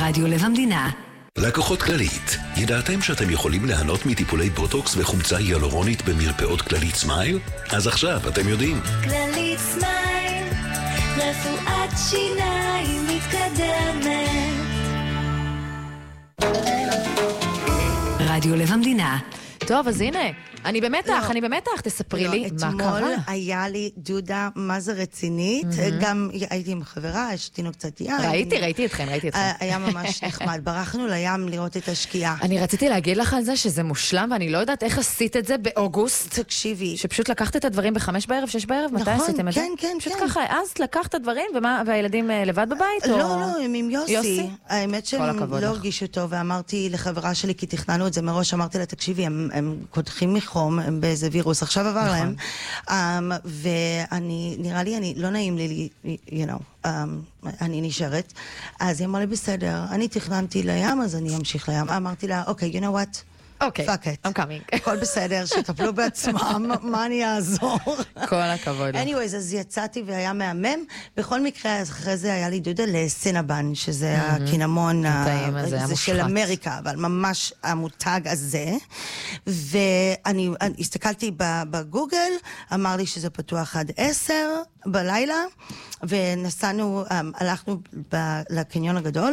רדיו לב המדינה. לקוחות כללית, ידעתם שאתם יכולים ליהנות מטיפולי בוטוקס וחומצה היאלורונית במרפאות כללית סמייל? אז עכשיו אתם יודעים. כללית סמייל, רפואת שיניים מתקדמת. רדיו לב המדינה. טוב, אז הנה, אני במתח, תספרי לי מה קרה. אתמול היה לי דודה, מה זה רצינית, גם הייתי עם חברה, שתינו קצת יין. ראיתי אתכם. היה ממש נחמד, ברחנו לים לראות את השקיעה. אני רציתי להגיד לך על זה שזה מושלם, ואני לא יודעת איך עשית את זה באוגוסט. תקשיבי. שפשוט לקחת את הדברים ב5 בערב, 6 בערב, מתי עשיתם את זה? כן. פשוט ככה, אז לקחת את הדברים, והילדים לבד בבית? לא, הם עם יוסי. האמת שהם לא הרגישו טוב, ואמרתי לחברה שלי, כי תכננו את זה מראש, אמרתי לה, תקשיבי, הם קודחים מחום, הם באיזה וירוס, עכשיו עבר להם, ואני, נראה לי, לא נעים לי, אני נשארת, אז היא אמרה לי, בסדר, אני תכננתי לים, אז אני אמשיך לים, אמרתי לה, אוקיי, you know what? אוקיי, fuck it. I'm coming. הכל בסדר, שטפלו בעצמם, מה אני אעזור? כל הכבוד. anyways, אז יצאתי והיה מהמם. בכל מקרה, אחרי זה היה לי דודה לסינבן, שזה הקינמון, זה של אמריקה, אבל ממש המותג הזה. ואני הסתכלתי בגוגל, אמר לי שזה פתוח עד 10 בלילה, ונסענו, הלכנו לקניון הגדול,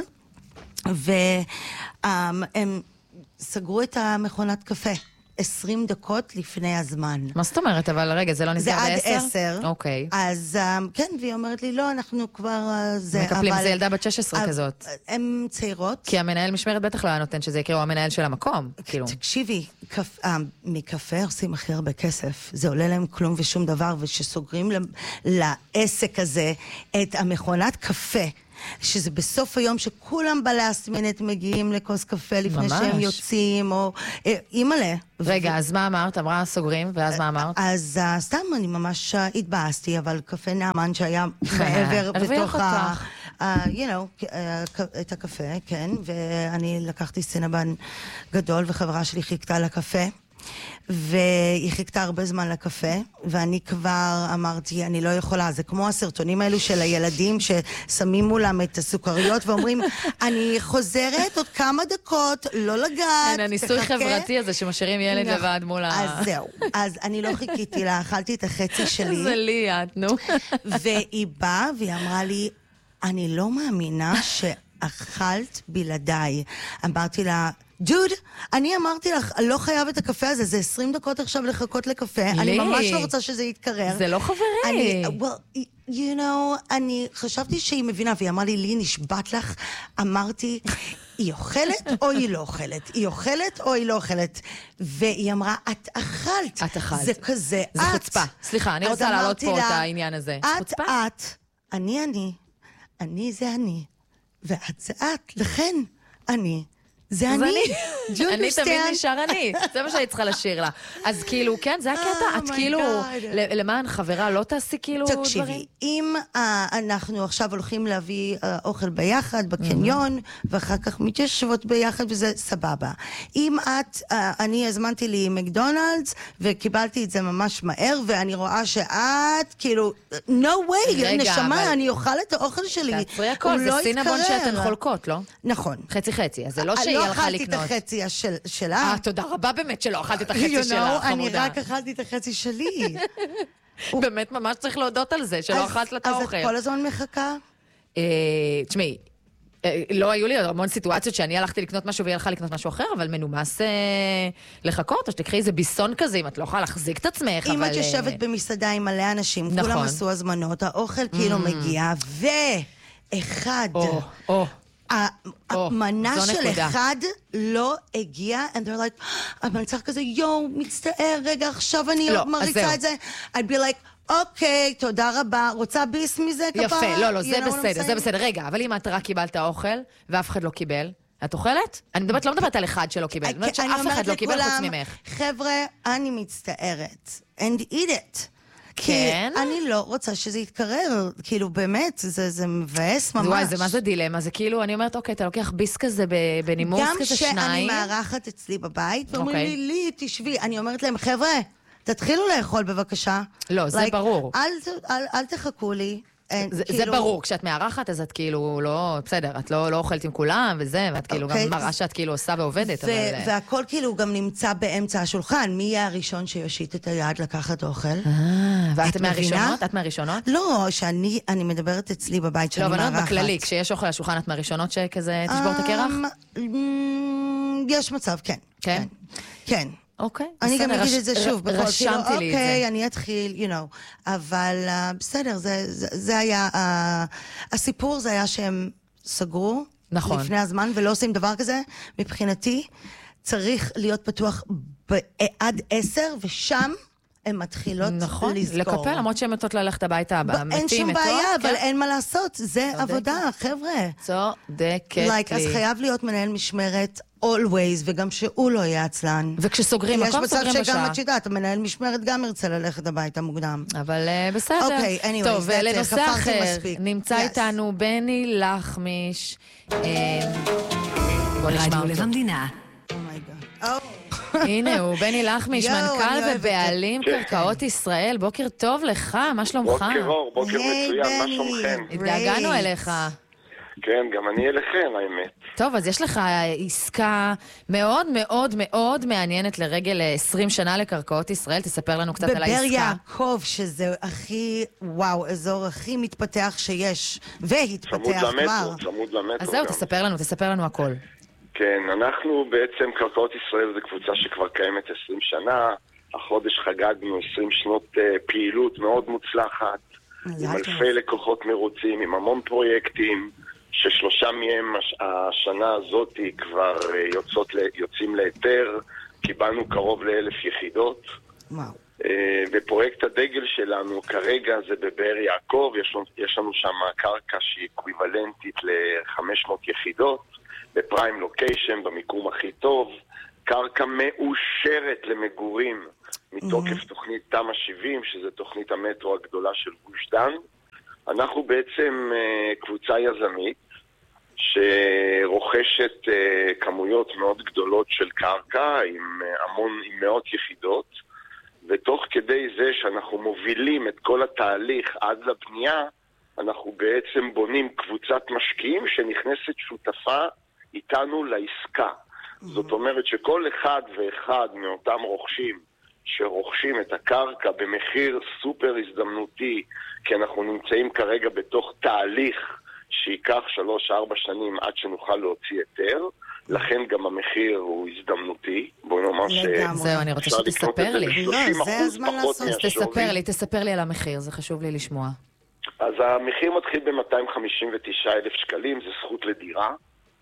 והם סגרו את המכונת קפה 20 דקות לפני הזמן. מה זאת אומרת? אבל רגע, זה לא נסגר ב-10? זה עד 10. אוקיי. אז כן, והיא אומרת לי, לא, אנחנו כבר... מקפלים, זה ילדה בת 16 כזאת. הן צעירות. כי המנהל משמרת בטח לא היה נותן שזה יקרה, הוא המנהל של המקום. תקשיבי, מקפה עושים הכי הרבה כסף. זה עולה להם כלום ושום דבר, ושסוגרים לעסק הזה את המכונת קפה, שזה בסוף היום שכולם בלאסט מינט מגיעים לכוס קפה לפני שהם יוצאים, או אימאלה. רגע, אז מה אמרת? אמרה סוגרים, ואז מה אמרת? אז סתם אני ממש התבאסתי, אבל קפה נאמן שהיה מעבר בתוך את הקפה, כן, ואני לקחתי סינבן גדול, וחברה שלי חיכתה לקפה, והיא חיכתה הרבה זמן לקפה, ואני כבר אמרתי, אני לא יכולה, זה כמו הסרטונים האלו של הילדים ששמים מולם את הסוכריות ואומרים, אני חוזרת עוד כמה דקות, לא לגעת, הניסוי חברתי הזה שמשאירים ילד לבד מול אז זהו, אז אני לא חיכיתי לה, אכלתי את החצי שלי. זה לי, את, נו. והיא באה והיא אמרה לי, אני לא מאמינה שאכלת בלעדיי. אמרתי לה, דוד, אני אמרתי לך, לא חייב את הקפה הזה, זה 20 דקות עכשיו לחכות לקפה, אני ממש לא רוצה שזה יתקרר. זה לא חברי. אני חשבתי שהיא מבינה, והיא אמרה לי, לי נשבט לך, אמרתי, היא אוכלת או היא לא אוכלת? היא אוכלת או היא לא אוכלת? והיא אמרה, את אכלת. את אכלת. זה כזה, זה חוצפה. סליחה, אני רוצה להעלות פה את העניין הזה. את, אני זה אני, ואת זה את, לכן אני. זה אני. אני תמיד נשאר אני. זה מה שאני צריכה לשיר לה. אז כאילו, כן, זה הקטע. את כאילו, למען חברה, לא תעשי כאילו דברים? תקשיבי, אם אנחנו עכשיו הולכים להביא אוכל ביחד, בקניון, ואחר כך מתיישבות ביחד, וזה סבבה. אם אני הזמנתי לי מקדונלדס, וקיבלתי את זה ממש מהר, ואני רואה שאת, כאילו, no way, נשמה, אני אוכל את האוכל שלי. תעצרי הכל, זה סינבון שאתן חולקות, לא? נכון. חצי-חצי, אז זה לא שהיא הלכה לקנות. לא אכלתי את החצי שלה. תודה רבה באמת שלא אכלתי את החצי שלה, חמודה. אני רק אכלתי את החצי שלי. באמת ממש צריך להודות על זה, שלא אכלת לה את האוכל. אז את כל הזמן מחכה? תשמעי, לא היו לי המון סיטואציות שאני הלכתי לקנות משהו והיא הלכה לקנות משהו אחר, אבל מנומס לחכות, או שתקחי איזה ביסון כזה, אם את לא יכולה להחזיק את עצמך, אם את יושבת במסעדה עם מלא אנשים, כולם עשו הזמנות, האוכל כאילו מגיע, ואחד... המנה של אחד לא הגיע, and they're like, המלצר כזה, מצטער, רגע, עכשיו אני מריצה את זה. I'd be like, אוקיי, תודה רבה, רוצה ביס מזה כפה? יפה, לא, זה בסדר, זה בסדר. רגע, אבל אם את רק קיבלת האוכל, ואף אחד לא קיבל, את אוכלת? אני לא מדברת על אחד שלא קיבל, אני אומרת שאף אחד לא קיבל חוץ ממך. חבר'ה, אני מצטערת, and eat it. כן? כי אני לא רוצה שזה יתקרר, כאילו באמת, זה מבאס ממש. וואי, זה מה זה דילמה, זה כאילו, אני אומרת, אוקיי, אתה לוקח ביס כזה בנימוס כזה שניים. גם שאני מארחת אצלי בבית, ואומרים לי, תשבי, אני אומרת להם, חבר'ה, תתחילו לאכול בבקשה. לא, זה ברור. אל תחכו לי, זה ברור, כשאת מארחת, אז את כאילו לא, בסדר, את לא אוכלת עם כולם וזה, ואת כאילו גם מראה שאת כאילו עושה ועובדת. והכל כאילו גם נמצא באמצע השולחן, מי יהיה הראשון שיושיט את היד לקחת אוכל? ואת מהראשונות? את מהראשונות? לא, שאני מדברת אצלי בבית שאני מארחת. לא, אבל בכללי, כשיש אוכל לשולחן, את מהראשונות שכזה תשבור את הקרח? יש מצב, כן. כן? כן. אוקיי. אני גם אגיד את זה שוב, רשמתי לי את זה. אוקיי, אני אתחיל, אבל בסדר, זה היה, הסיפור זה היה שהם סגרו לפני הזמן, ולא עושים דבר כזה. מבחינתי, צריך להיות פתוח עד 10, ושם הן מתחילות לזכור. נכון, לקפל, למרות שהן מתות ללכת הביתה. אין שום בעיה, אבל אין מה לעשות, זה עבודה, חבר'ה. צודקת לי. אז חייב להיות מנהל משמרת always, וגם שהוא לא יהיה עצלן. וכשסוגרים מקום, סוגרים בשעה. יש מצב שגם את שיטת, המנהל משמרת גם ירצה ללכת הביתה מוקדם. אבל בסדר. אוקיי, anyways, טוב, ולנושא אחר, נמצא איתנו בני לחמיש. בוא נשמע רדיו לב המדינה. הנה הוא, בני לחמיש, מנכ"ל ובעלים קרקעות ישראל. בוקר טוב לך, מה שלומך? בוקר אור, בוקר מצוין, מה שלומכם? התגעגענו אליך. כן, גם אני אליכם, האמת. טוב, אז יש לך עסקה מאוד מאוד מאוד מעניינת לרגל 20 שנה לקרקעות ישראל. תספר לנו קצת על העסקה. בבר יעקב, שזה הכי, וואו, אזור הכי מתפתח שיש, והתפתח כבר. צמוד למטרו. אז זהו, תספר לנו הכל. כן, אנחנו בעצם, קרקעות ישראל זה קבוצה שכבר קיימת 20 שנה. החודש חגגנו 20 שנות פעילות מאוד מוצלחת, עם אלפי לקוחות מרוצים, עם המון פרויקטים, ש3 מהם השנה הזאת כבר יוצאים להיתר. קיבלנו קרוב ל1,000 יחידות. ופרויקט הדגל שלנו כרגע זה בבאר יעקב. יש לנו שם קרקע שהיא אקוויוולנטית ל500 יחידות, בפריים לוקיישן, במיקום הכי טוב, קרקע מאושרת למגורים מתוקף תוכנית תמ"א 70, שזה תוכנית המטרו הגדולה של גוש דן. אנחנו בעצם קבוצה יזמית שרוכשת כמויות מאוד גדולות של קרקע עם מאות יחידות, ותוך כדי זה שאנחנו מובילים את כל התהליך עד לבנייה, אנחנו בעצם בונים קבוצת משקיעים שנכנסת שותפה איתנו לעסקה. זאת אומרת שכל אחד ואחד מאותם רוכשים שרוכשים את הקרקע במחיר סופר הזדמנותי, כי אנחנו נמצאים כרגע בתוך תהליך שיקח 3-4 שנים עד שנוכל להוציא היתר, לכן גם המחיר הוא הזדמנותי. בואי נאמר זהו, אני רוצה שתספר לי. זה הזמן לעשות. תספר לי על המחיר, זה חשוב לי לשמוע. אז המחיר מתחיל ב-259,000 שקלים, זה זכות לדירה.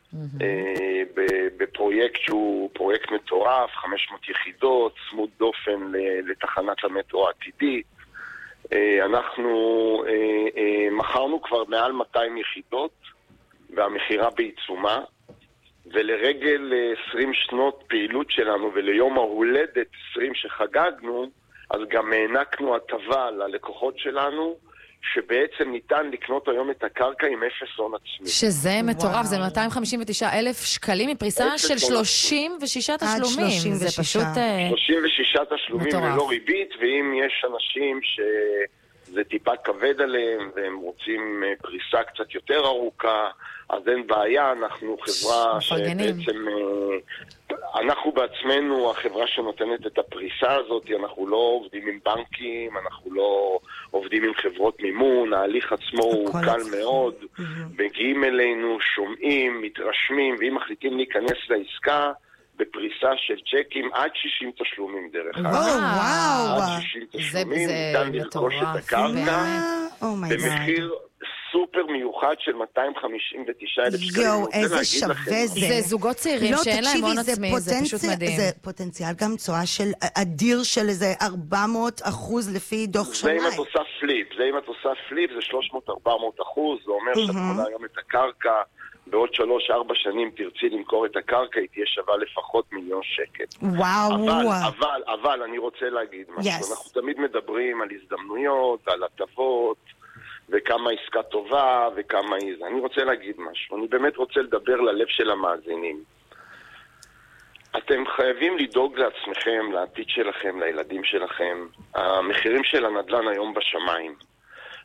בפרויקט שהוא פרויקט מטורף, 500 יחידות, צמוד דופן לתחנת המטרו העתידי. אנחנו מכרנו כבר מעל 200 יחידות, והמחירה בעיצומה, ולרגל 20 שנות פעילות שלנו וליום ההולדת 20 שחגגנו, אז גם הענקנו הטבה ללקוחות שלנו, שבעצם ניתן לקנות היום את הקרקע עם 0 הון עצמי. שזה מטורף, זה 259,000 שקלים מפריסה של 36 תשלומים. זה פשוט 36 תשלומים ללא ריבית, ואם יש אנשים שזה טיפה כבד עליהם, והם רוצים פריסה קצת יותר ארוכה, אז אין בעיה, אנחנו חברה שבעצם, אנחנו בעצמנו החברה שנותנת את הפריסה הזאת, אנחנו לא עובדים עם בנקים, אנחנו לא עובדים עם חברות מימון, ההליך עצמו הוא קל מאוד, מגיעים אלינו, שומעים, מתרשמים, ואם מחליטים להיכנס לעסקה, בפריסה של צ'קים עד 60 תשלומים דרך אגב. וואו. עד 60 תשלומים, ניתן לרכוש את הקרקע, במחיר סופר מיוחד של 259,000 שקלים. יואו, איזה שווה זה. זה זוגות צעירים שאין להם הון עצמי, זה פשוט מדהים. זה פוטנציאל גם צועה של אדיר של איזה 400% לפי דוח שמאי. זה אם את עושה פליפ, זה 300-400%, זה אומר שאת יכולה היום את הקרקע, בעוד 3-4 שנים תרצי למכור את הקרקע, היא תהיה שווה לפחות 1,000,000 שקל. וואו. אבל אני רוצה להגיד משהו. אנחנו תמיד מדברים על הזדמנויות, על הטבות, וכמה עסקה טובה, וכמה איזה. אני רוצה להגיד משהו. אני באמת רוצה לדבר ללב של המאזינים. אתם חייבים לדאוג לעצמכם, לעתיד שלכם, לילדים שלכם. המחירים של הנדל"ן היום בשמיים.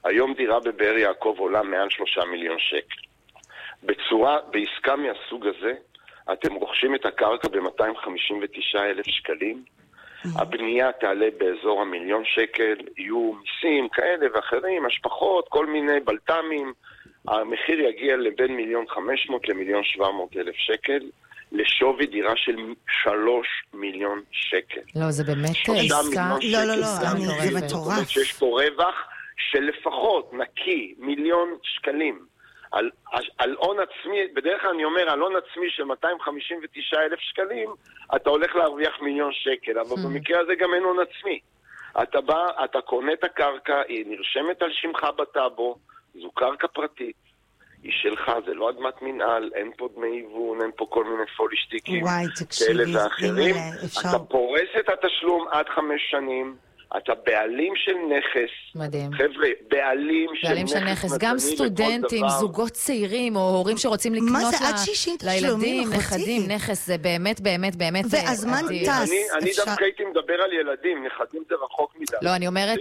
היום דירה בבאר יעקב עולה מעל 3 מיליון שקל. בעסקה מהסוג הזה, אתם רוכשים את הקרקע ב-259,000 שקלים, הבנייה תעלה באזור 1,000,000 שקל, יהיו מיסים כאלה ואחרים, השפחות, כל מיני בלטמים, המחיר יגיע לבין 1,500,000 ל1,700,000 שקל, לשווי דירה של 3 מיליון שקל. לא, זה באמת עסקה. לא, זה מטורף. שיש פה רווח של לפחות נקי 1,000,000 שקלים. על הון עצמי, בדרך כלל אני אומר, על הון עצמי של 259,000 שקלים, אתה הולך להרוויח 1,000,000 שקל, אבל במקרה הזה גם אין הון עצמי. אתה בא, אתה קונה את הקרקע, היא נרשמת על שמך בטאבו, זו קרקע פרטית, היא שלך, זה לא אדמת מנהל, אין פה דמי היוון, אין פה כל מיני פולישטיקים כאלה ואחרים. אתה פורס את התשלום עד 5 שנים, אתה בעלים של נכס. מדהים. חבר'ה, בעלים של נכס. גם סטודנטים, זוגות צעירים, או הורים שרוצים לקנות לילדים, נכדים, נכס, זה באמת, באמת, באמת. והזמן טס. אני דווקא הייתי מדבר על ילדים, נכדים זה רחוק מדי. לא, אני אומרת...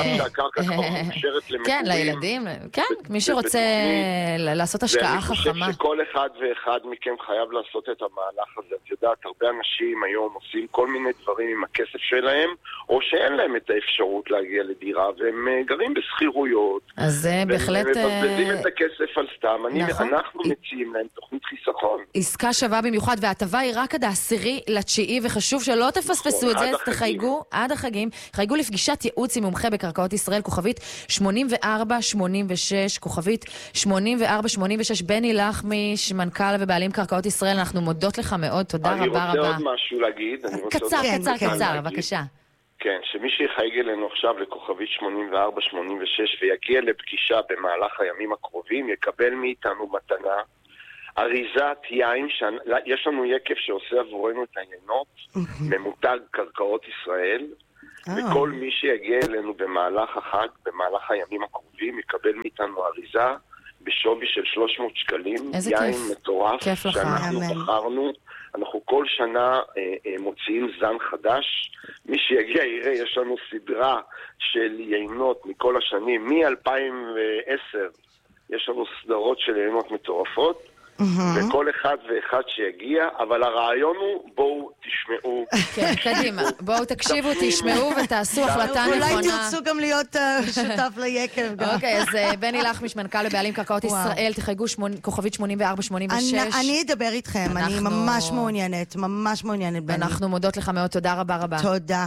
כן, לילדים, כן, מי שרוצה לעשות השקעה חכמה. ואני חושב שכל אחד ואחד מכם חייב לעשות את המהלך הזה. את יודעת, הרבה אנשים היום עושים כל מיני דברים עם הכסף שלהם, או שאין להם את האפשרות להגיע לדירה, והם גרים בסחירויות. אז זה בהחלט... ומבזבזים את הכסף על סתם. אנחנו מציעים להם תוכנית חיסכון. עסקה שווה במיוחד, וההטבה היא רק עד 10/9, וחשוב שלא תפספסו את זה, אז תחייגו עד החגים, חייגו לפגישת ייעוץ עם מומחה בקרקעות ישראל, כוכבית 8486, כוכבית 8486, בני לחמיש, מנכ"ל ובעלים קרקעות ישראל, אנחנו מודות לך מאוד, תודה רבה רבה. אני רוצה עוד משהו להגיד. קצר, בבקשה. כן, שמי שיחייג אלינו עכשיו לכוכבית 8486 ויגיע לפגישה במהלך הימים הקרובים, יקבל מאיתנו מתנה, אריזת יין, יש לנו יקב שעושה עבורנו את היינות, ממותג קרקעות ישראל, וכל מי שיגיע אלינו במהלך החג, במהלך הימים הקרובים, יקבל מאיתנו אריזה בשווי של 300 שקלים, יין מטורף שאנחנו בחרנו. אנחנו כל שנה מוציאים זן חדש. מי שיגיע יראה, יש לנו סדרה של יינות מכל השנים. מ-2010 יש לנו סדרות של יינות מטורפות, וכל אחד ואחד שיגיע, אבל הרעיון הוא, בואו תשמעו. כן, קדימה. בואו תקשיבו, תשמעו ותעשו החלטה נכונה. אולי תרצו גם להיות שותף ליקב. אוקיי, אז בני לחמיש, מנכ"ל לבעלים קרקעות ישראל, תחייגו כוכבית 8486. אני אדבר איתכם, אני ממש מעוניינת, בני. אנחנו מודות לך מאוד, תודה רבה רבה. תודה.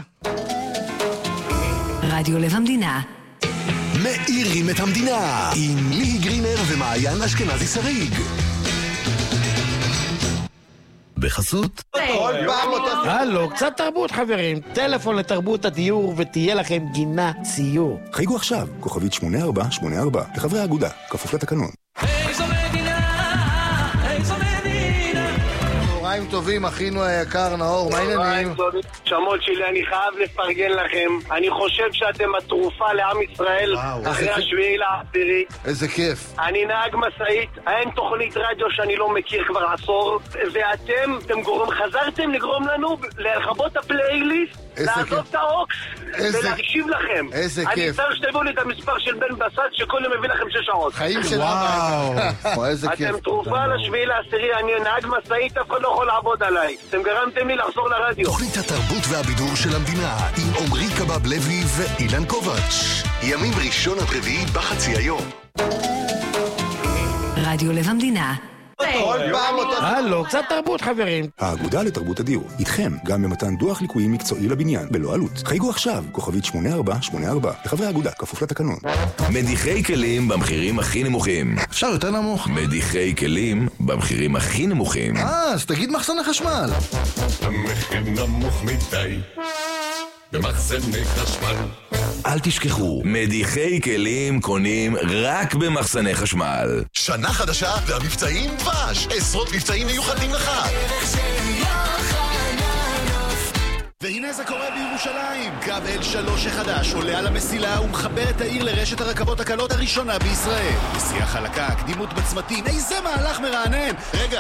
רדיו לב המדינה. מאירים את המדינה עם ליהי גרינר ומעיין אשכנזי שריג. בחסות הלו, קצת תרבות חברים, טלפון לתרבות הדיור ותהיה לכם גינה ציור. חייגו עכשיו, כוכבית 8484 לחברי האגודה, כפוף לתקנון. צהריים טובים, אחינו היקר נאור, מה העניינים? שמות שלי, אני חייב לפרגן לכם. אני חושב שאתם התרופה לעם ישראל אחרי 7/10. איזה כיף. אני נהג מסעית, אין תוכנית רדיו שאני לא מכיר כבר עשור, ואתם חזרתם לגרום לנו לכבות את הפלייליסט, לעזוב את האוקס ולהקשיב לכם. איזה כיף. אני צריך שתביאו לי את המספר של בן בסט שכל יום מביא לכם 6 שעות. חיים של וואו, איזה כיף. אתם תרופה ל7/10, אני נהג מסעית, אף אחד לא יכול לעבוד עליי. אתם גרמתם לי לחזור לרדיו. תוכנית התרבות והבידור של המדינה עם עומרי קבב לוי ואילן קובץ'. ימים ראשון עד רביעי בחצי היום. רדיו לב המדינה. הלו, קצת תרבות חברים. האגודה לתרבות הדיור, איתכם גם במתן דוח ליקויים מקצועי לבניין, בלא עלות. חייגו עכשיו, כוכבית 8484 לחברי האגודה, כפוף לתקנון. מדיחי כלים במחירים הכי נמוכים. אפשר יותר נמוך. מדיחי כלים במחירים הכי נמוכים. אז תגיד מחסני חשמל. המחיר נמוך מדי במחסני חשמל. אל תשכחו, מדיחי כלים קונים רק במחסני חשמל. שנה חדשה והמבצעים דבש. עשרות מבצעים מיוחדים לך. והנה זה קורה בירושלים. קו L3 החדש עולה על המסילה ומחבר את העיר לרשת הרכבות הקלות הראשונה בישראל. נסיעה חלקה, קדימות בצמתים, איזה מהלך מרענן. רגע,